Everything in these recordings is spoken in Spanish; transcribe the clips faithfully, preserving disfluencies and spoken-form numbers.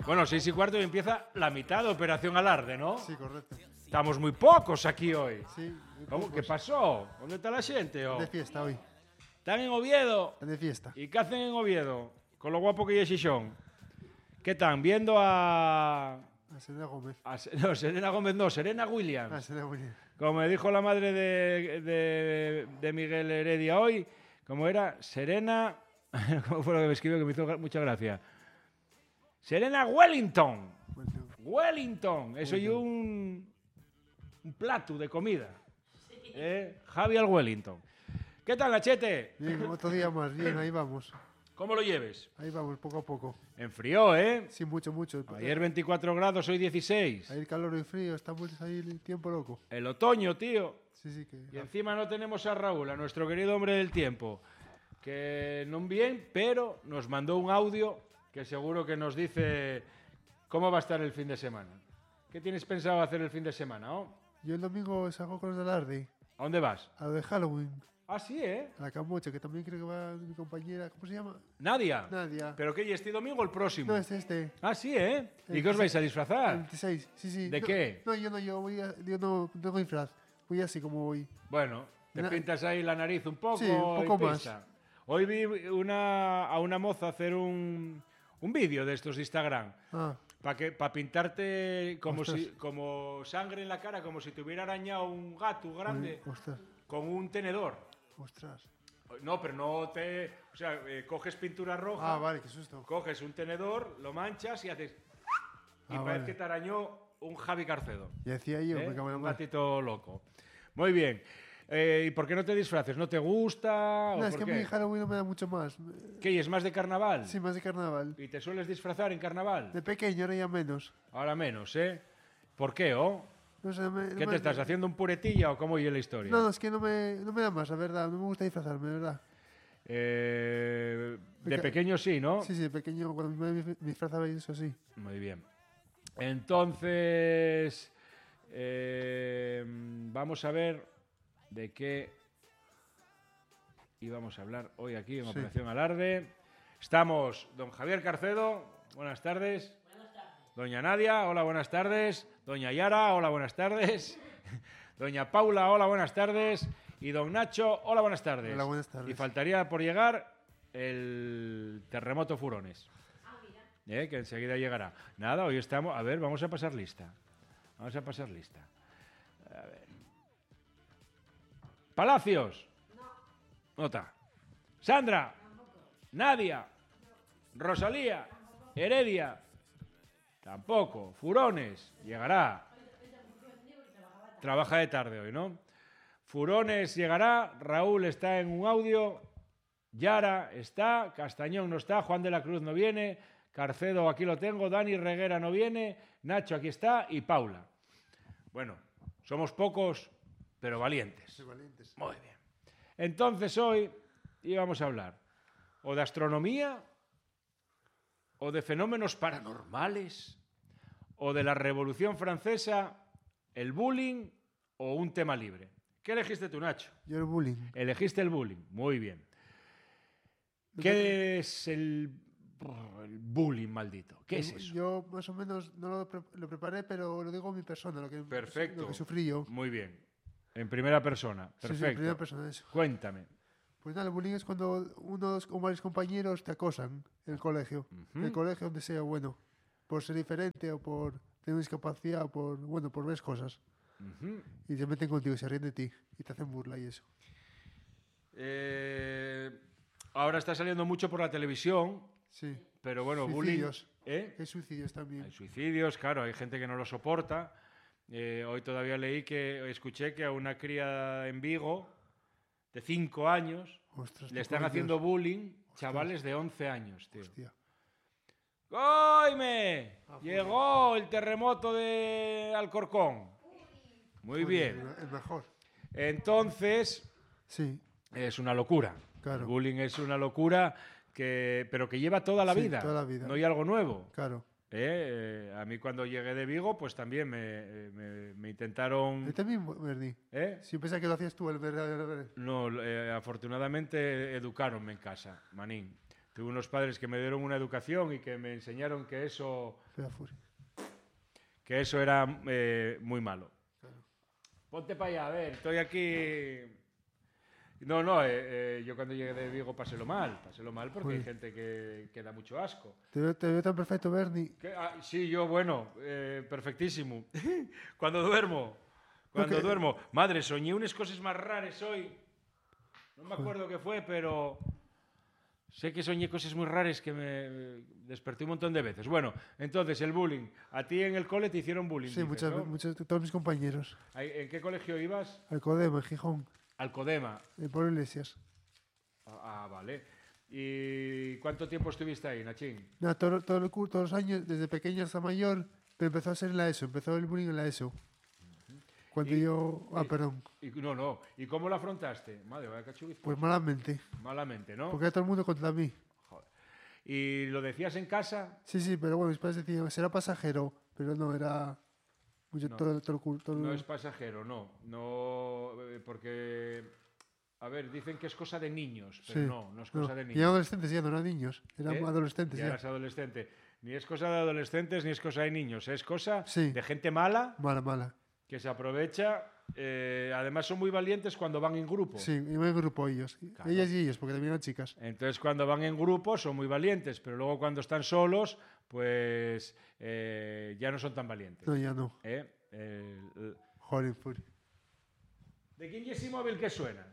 Bueno, seis y cuarto y empieza la mitad de Operación Alarde, ¿no? Sí, correcto. Estamos muy pocos aquí hoy. Sí. ¿Cómo? ¿Qué pasó? ¿Dónde está la gente? Oh? De fiesta hoy. Están en Oviedo. De fiesta. ¿Y qué hacen en Oviedo? Con lo guapo que es Xixón. ¿Qué están? Viendo a... A Serena Gómez. a... No, Serena Gómez no, Serena Williams. A Serena Williams. Como me dijo la madre de, de, de Miguel Heredia hoy, ¿cómo era? Serena... ¿Cómo fue lo que me escribió que me hizo mucha gracia? Serena Wellington. Bueno, Wellington. Eso y un, un plato de comida. ¿Eh? Javier Wellington. ¿Qué tal, Achete? bien, otro día más. Bien, ahí vamos. ¿Cómo lo lleves? Ahí vamos, poco a poco. Enfrió, ¿eh? Sí, mucho, mucho. Ayer veinticuatro grados, hoy dieciséis. Ahí el calor y frío, estamos ahí el tiempo loco. El otoño, tío. Sí, sí, que... Y encima no tenemos a Raúl, a nuestro querido hombre del tiempo, que no bien, pero nos mandó un audio que seguro que nos dice cómo va a estar el fin de semana. ¿Qué tienes pensado hacer el fin de semana, oh? Yo el domingo salgo con los de Alarde. ¿A dónde vas? A lo de Halloween. Ah, sí, ¿eh? A la Camocha, que también creo que va mi compañera. ¿Cómo se llama? Nadia. Nadia. ¿Pero qué? ¿Y este domingo o el próximo? No, este, este. Ah, sí, ¿eh? ¿Y El qué os vais a El disfrazar? veintiséis, sí, sí. ¿De No, qué? No, yo no, yo voy a, yo no, no tengo disfraz. Voy así como voy. Bueno, te Na- pintas ahí la nariz un poco. Sí, un poco y más. pisa. Hoy vi una, a una moza hacer un, un vídeo de estos de Instagram. Ah, Para que para pintarte como Ostras. si como sangre en la cara, como si te hubiera arañado un gato grande uy, ostras, con un tenedor. ostras. No, pero no te... O sea, eh, coges pintura roja, Ah, vale, qué susto. coges un tenedor, lo manchas y haces... Y Ah, parece vale. que te arañó un Javi Carcedo. Y decía yo, ¿eh? me cago en la Un mar. gatito loco. Muy bien. Eh, ¿Y por qué no te disfraces? ¿No te gusta? No, ¿O es por que a qué? mí Halloween no me da mucho más. ¿Qué? ¿Y es más de carnaval? Sí, más de carnaval. ¿Y te sueles disfrazar en carnaval? De pequeño, ahora ya menos. Ahora menos, ¿eh? ¿Por qué, oh? No sé, me, no ¿Qué me- te estás haciendo un puretilla o cómo oye la historia? No, no, es que no me, no me da más, la verdad. No me gusta disfrazarme, la verdad. Eh, de Peque- pequeño sí, ¿no? Sí, sí, de pequeño, cuando me me disfrazaba y eso sí. Muy bien. Entonces, eh, vamos a ver de qué íbamos a hablar hoy aquí en Sí. Operación Alarde. Estamos don Javier Carcedo, buenas tardes. Buenas tardes. Doña Nadia, hola, buenas tardes. Doña Yara, hola, buenas tardes. Doña Paula, hola, buenas tardes. Y don Nacho, hola, buenas tardes. Hola, buenas tardes. Y faltaría por llegar el terremoto Furones. Eh, que enseguida llegará. Nada, hoy estamos... A ver, vamos a pasar lista. Vamos a pasar lista. A ver. Palacios. No está. Sandra. Nadia. Rosalía. Heredia. Tampoco. Furones. Llegará. Trabaja de tarde hoy, ¿no? Furones llegará. Raúl está en un audio. Yara está. Castañón no está. Juan de la Cruz no viene. Carcedo, aquí lo tengo, Dani Reguera no viene, Nacho aquí está y Paula. Bueno, somos pocos, pero valientes. Soy valientes. Muy bien. Entonces hoy íbamos a hablar o de astronomía, o de fenómenos paranormales, o de la Revolución Francesa, el bullying o un tema libre. ¿Qué elegiste tú, Nacho? Yo el bullying. Elegiste el bullying, muy bien. ¿Qué es el, el bullying maldito? ¿Qué es eso? Yo más o menos no lo, pre- lo preparé, pero lo digo en mi persona, lo que, Perfecto. lo que sufrí yo. Muy bien. En primera persona. Sí, sí, Perfecto. en primera persona eso. Cuéntame. Pues nada, el bullying es cuando unos o varios compañeros te acosan en el colegio. En el colegio donde sea, bueno, por ser diferente o por tener discapacidad o por, bueno, por ver cosas. Ujú. Y se meten contigo, se ríen de ti y te hacen burla y eso. Eh, ahora está saliendo mucho por la televisión, Sí. pero bueno, Suicidios. bullying... ¿Eh? Hay suicidios también. Hay suicidios, claro, hay gente que no lo soporta. Eh, hoy todavía leí que, escuché que a una cría en Vigo de cinco años Ostras, le te están por haciendo Dios. bullying chavales de once años, tío. Hostia. ¡Coime! Ah, Llegó el terremoto de Alcorcón. Muy bien. El mejor. Entonces, Sí, es una locura. Claro. El bullying es una locura, que, pero que lleva toda la Sí, vida. toda la vida. No hay algo nuevo. claro. ¿Eh? Eh, a mí cuando llegué de Vigo, pues también me, me- me intentaron... Yo también, Bernie. ¿Eh? Si pensaba que lo hacías tú, el verdadero. No, eh, afortunadamente educaronme en casa, manín. Tuve unos padres que me dieron una educación y que me enseñaron que eso, Fea furia. que eso era eh, muy malo. Claro. Ponte para allá, a ver, estoy aquí... No, no, eh, eh, yo cuando llegué de Vigo pasélo mal, pasélo mal porque Uy. hay gente que, que da mucho asco. Te veo, te veo tan perfecto, Bernie. ¿Qué? Ah, sí, yo, bueno, eh, perfectísimo. Cuando duermo, cuando Ok. duermo. Madre, soñé unas cosas más raras hoy. No me acuerdo qué fue, pero sé que soñé cosas muy raras que me desperté un montón de veces. Bueno, entonces, el bullying. A ti en el cole te hicieron bullying, Sí, dices, muchas, ¿no? muchas, todos mis compañeros. Ahí- ¿En qué colegio ibas? Al Codema, en Gijón, Alcodema. en Pablo Iglesias. Ah, ah, vale. ¿Y cuánto tiempo estuviste ahí, Nachín? Nada, todo, todo el cu- todos los años, desde pequeño hasta mayor, pero empezó a ser en la ESO, empezó el bullying en la ESO. Cuando Y- yo... Ah, y- perdón. Y, no, no. ¿Y cómo lo afrontaste? Madre, vaya cachuguiz. Pues malamente, Malamente, ¿no? porque era todo el mundo contra mí. Joder. ¿Y lo decías en casa? Sí, sí, pero bueno, mis padres decían, será pasajero, pero no, era... Mucho, No. todo, todo, el cu- todo, No es pasajero, no. No, eh, porque, a ver, dicen que es cosa de niños, pero Sí. no, no es no, cosa de y eran niños. adolescentes ya, no eran niños, eran ¿Eh? adolescentes Ya ya. eras adolescente. Ni es cosa de adolescentes ni es cosa de niños. Es cosa Sí. de gente mala Mala, mala. que se aprovecha. eh, además son muy valientes cuando van en grupo. Sí, iban en grupo ellos. Claro. Ellas y ellos, porque también eran chicas. Entonces cuando van en grupo son muy valientes, pero luego cuando están solos, pues eh, ya no son tan valientes. No, ya no. ¿Eh? El- el- Joder, furia. ¿De quién es ese móvil que suena?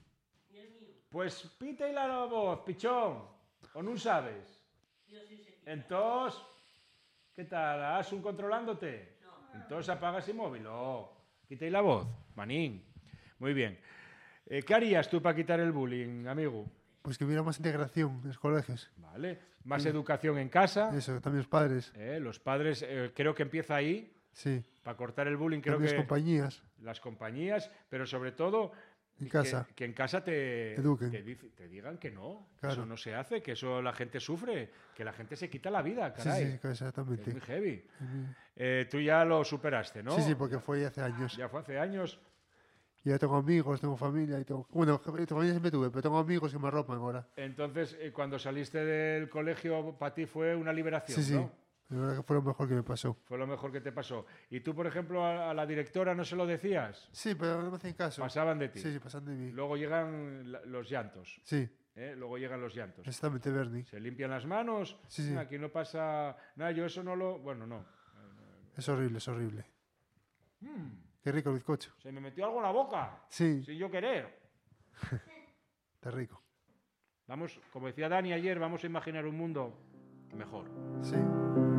Pues pita y la voz, pichón. ¿O no sabes? Entonces, ¿qué tal? ¿Has un controlándote? Entonces apaga ese móvil. Oh, quita y la voz, manín. Muy bien. Eh, ¿Qué harías tú para quitar el bullying, amigo? Pues que hubiera más integración en los colegios. Vale. Más educación en casa. Eso, también los padres. Eh, los padres, eh, creo que empieza ahí. Sí, Para cortar el bullying, creo también que las compañías las compañías, pero sobre todo en que- casa. Que, en casa te, Eduquen. te, dice- te digan que no, que Claro. eso no se hace, que eso la gente sufre, que la gente se quita la vida, Sí, caray. sí, Que es exactamente. muy heavy. Ujú. Eh, tú ya lo superaste, ¿no? Sí, sí, porque fue hace años. Ya fue hace años. Y ya tengo amigos, tengo familia y tengo... Bueno, familia siempre tuve, pero tengo amigos que me arropan ahora. Entonces, eh, cuando saliste del colegio, para ti fue una liberación, Sí, sí. ¿no? La verdad que fue lo mejor que me pasó. Fue lo mejor que te pasó. Y tú, por ejemplo, a, a la directora no se lo decías, Sí, pero no me hacen caso. pasaban de ti. Sí, sí, pasan de mí. Luego llegan la- los llantos, Sí, ¿eh? Luego llegan los llantos. exactamente, Bernie. Se limpian las manos. Sí, sí. Aquí no pasa nada, yo eso no lo... Bueno, no. Es horrible, es horrible. Mm, Qué rico el bizcocho. se me metió algo en la boca, Sí, sin yo querer. está rico. Vamos, como decía Dani ayer, vamos a imaginar un mundo mejor. Sí.